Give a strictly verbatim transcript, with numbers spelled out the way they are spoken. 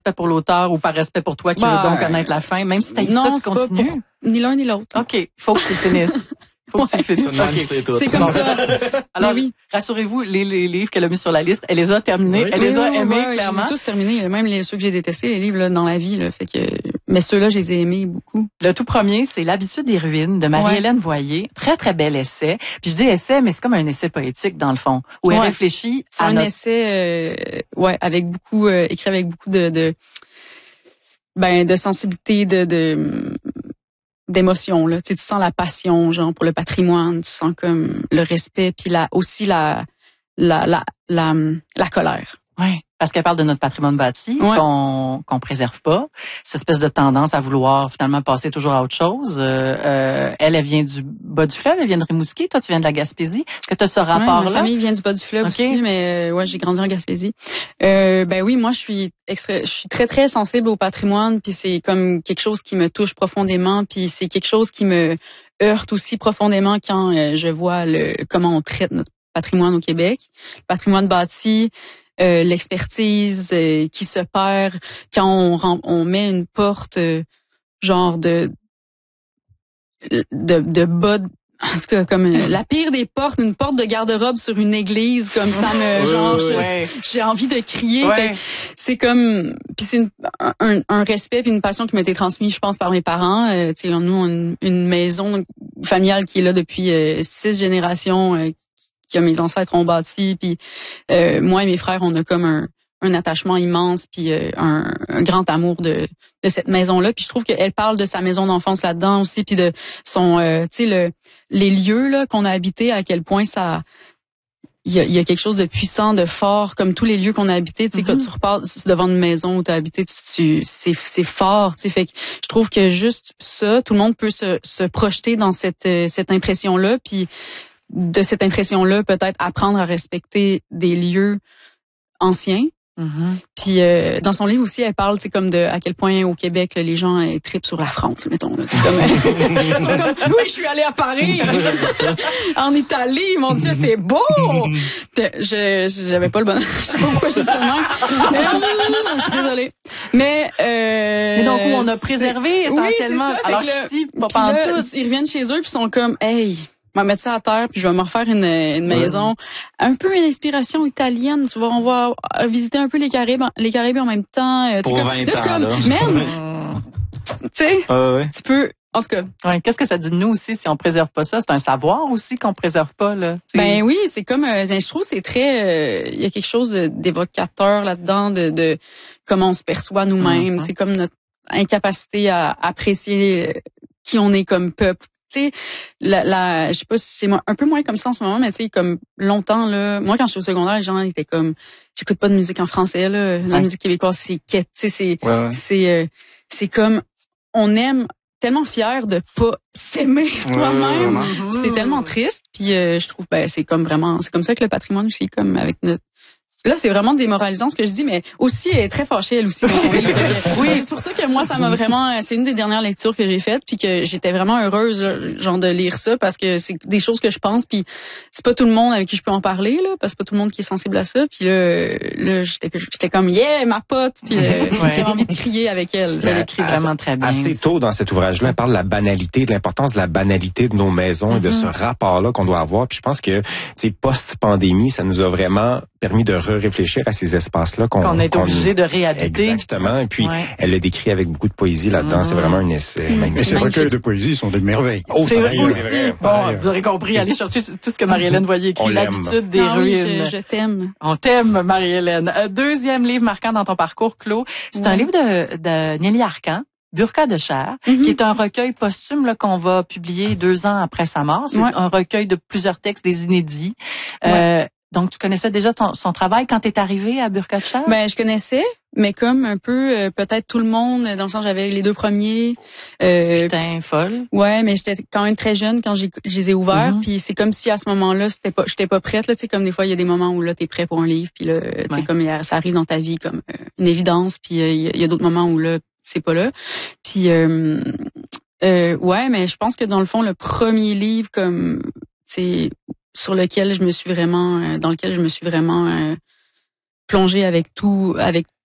respect pour l'auteur ou par respect pour toi qui bah, veux donc connaître la fin, même si t'as dit ça, tu continues? Pour, ni l'un ni l'autre. OK, il faut que tu le finisses. Faut que tu le finisses. Okay. C'est, tout. C'est comme ça. Alors, oui. rassurez-vous, les, les livres qu'elle a mis sur la liste, elle les a terminés, oui. elle oui, les a oui, aimés, ouais, clairement. J'ai tous terminés, même les, ceux que j'ai détestés, les livres là, dans la vie. Là, fait que, mais ceux-là, je les ai aimés beaucoup. Le tout premier, c'est L'habitude des ruines de Marie-Hélène ouais. Voyer. Très, très bel essai. Puis je dis essai, mais c'est comme un essai poétique, dans le fond, où ouais. elle réfléchit c'est à un notre... essai, euh, ouais, avec beaucoup, euh, écrit avec beaucoup de, de, ben, de sensibilité, de... de d'émotion là, tu sais, tu sens la passion genre pour le patrimoine, tu sens comme le respect puis la aussi la la la la, la colère. Ouais, parce qu'elle parle de notre patrimoine bâti ouais. qu'on qu'on préserve pas, cette espèce de tendance à vouloir finalement passer toujours à autre chose. Euh, euh, elle, elle vient du bas du fleuve, elle vient de Rimouski, toi tu viens de la Gaspésie. Est-ce que tu as ce rapport-là? Ouais, ma famille vient du bas du fleuve okay. aussi, mais euh, ouais, j'ai grandi en Gaspésie. Euh, ben oui, moi je suis extra, je suis très très sensible au patrimoine, puis c'est comme quelque chose qui me touche profondément, puis c'est quelque chose qui me heurte aussi profondément quand euh, je vois le comment on traite notre patrimoine au Québec, le patrimoine bâti. Euh, l'expertise euh, qui se perd quand on, on met une porte euh, genre de de, de bas de, en tout cas comme euh, la pire des portes, une porte de garde-robe sur une église comme ça me genre oui, je, ouais. j'ai envie de crier ouais. fait, c'est comme puis c'est une, un, un respect puis une passion qui m'a été transmise je pense par mes parents euh, tu sais nous on a une, une maison familiale qui est là depuis euh, six générations euh, que mes ancêtres ont bâti, puis euh, moi et mes frères, on a comme un, un attachement immense, puis euh, un, un grand amour de, de cette maison-là. Puis je trouve qu'elle parle de sa maison d'enfance là-dedans aussi, puis de son, euh, tu sais, le, les lieux là qu'on a habités, à quel point ça, il y a, y a quelque chose de puissant, de fort, comme tous les lieux qu'on a habités. Tu sais, mm-hmm. quand tu repars devant une maison où tu as habité, tu, tu, c'est, c'est fort. Tu sais, fait que je trouve que juste ça, tout le monde peut se, se projeter dans cette, cette impression-là, puis de cette impression-là, peut-être apprendre à respecter des lieux anciens. Mm-hmm. Puis euh, dans son livre aussi, elle parle, tu sais, comme de à quel point au Québec, là, les gens euh, trippent sur la France, mettons. Là, comme, euh, comme, oui, je suis allée à Paris, en Italie, mon Dieu, c'est beau. Je j'avais pas le bon. Je sais pas pourquoi j'ai dit ça même. Euh, je suis désolée. Mais euh, mais donc où on a préservé oui, essentiellement. C'est ça. Alors fait que qu'ici, le, pas là, tous. Ils reviennent chez eux puis sont comme, hey. Je vais mettre ça à terre puis je vais me refaire une, une maison ouais. un peu une inspiration italienne, tu vois, on va visiter un peu les Caraïbes, les Caraïbes en même temps. Pour comme, vingt là, ans, comme, là. Man, tu sais, ah ouais. tu peux, en tout cas. Ouais, qu'est-ce que ça dit de nous aussi si on préserve pas ça? C'est un savoir aussi qu'on préserve pas, là. T'sais. Ben oui, c'est comme, euh, ben, je trouve que c'est très, il euh, y a quelque chose de, d'évocateur là-dedans de, de comment on se perçoit nous-mêmes, mm-hmm. c'est comme notre incapacité à apprécier qui on est comme peuple. Tu sais, la, la, je sais pas si c'est un peu moins comme ça en ce moment, mais tu sais, comme longtemps là, moi quand je suis au secondaire, les gens étaient comme, j'écoute pas de musique en français là, la ouais. musique québécoise c'est quête, tu sais, c'est, ouais, ouais. c'est, euh, c'est comme, on aime tellement fier de pas s'aimer soi-même, ouais, ouais, c'est tellement triste, puis euh, je trouve ben c'est comme vraiment, c'est comme ça que le patrimoine aussi, comme avec notre Là, c'est vraiment démoralisant ce que je dis, mais aussi, elle est très fâchée, elle aussi, dans son livre. Oui, c'est pour ça que moi, ça m'a vraiment... C'est une des dernières lectures que j'ai faites, puis que j'étais vraiment heureuse, genre, de lire ça, parce que c'est des choses que je pense, puis c'est pas tout le monde avec qui je peux en parler, là, parce que c'est pas tout le monde qui est sensible à ça. Puis là, là j'étais, j'étais comme, yeah, ma pote, puis euh, ouais. J'avais envie de crier avec elle. Elle écrit vraiment très bien. Assez tôt dans cet ouvrage-là, elle parle de la banalité, de l'importance de la banalité de nos maisons mm-hmm. et de ce rapport-là qu'on doit avoir. Puis je pense que, tu sais, post-pandémie, ça nous a vraiment permis de réfléchir à ces espaces-là qu'on, qu'on est qu'on... obligé de réhabiter. Exactement. Et puis, ouais. elle le décrit avec beaucoup de poésie là-dedans. Mm-hmm. C'est vraiment un essai mmh. magnifique. Et ces recueils de poésie sont des merveilles. Oh, c'est, c'est aussi. Vrai. Bon, ouais. Vous aurez compris. Allez chercher tout ce que Marie-Hélène Voyer écrit. L'habitude des non, ruines. Oui, je, je t'aime. On t'aime, Marie-Hélène. Deuxième livre marquant dans ton parcours, Claude. C'est ouais. un livre de, de Nelly Arcan. Burqa de chair, mm-hmm. qui est un recueil posthume là, qu'on va publier deux ans après sa mort. C'est ouais. un recueil de plusieurs textes, des inédits. Ouais. Euh, Donc, tu connaissais déjà ton, son travail quand t'es arrivée à Burqa de chair? Ben, je connaissais, mais comme un peu, euh, peut-être tout le monde, dans le sens j'avais les deux premiers. Euh, Putain, folle. Ouais, mais j'étais quand même très jeune quand j'ai, je les ai ouverts, mm-hmm. puis c'est comme si à ce moment-là, c'était pas, j'étais pas prête, là, tu sais, comme des fois, il y a des moments où là, t'es prêt pour un livre, puis là, tu sais, ouais. comme ça arrive dans ta vie comme euh, une évidence, puis il euh, y, y a d'autres moments où là, c'est pas là. Puis, euh, euh, ouais, mais je pense que dans le fond, le premier livre, comme, c'est sur lequel je me suis vraiment, euh, dans lequel je me suis vraiment euh, plongée avec tout, avec